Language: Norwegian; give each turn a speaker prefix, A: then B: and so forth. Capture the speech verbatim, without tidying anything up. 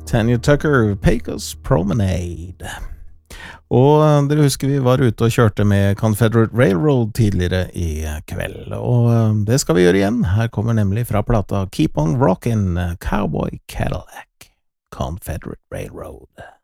A: Tanya Tucker, Pecos Promenade. Og dere husker vi var ute og kjørte med Confederate Railroad tidligere i kveld, og det skal vi gjøre igjen. Her kommer nemlig fra plata Keep on Rockin' Cowboy Cadillac, Confederate Railroad.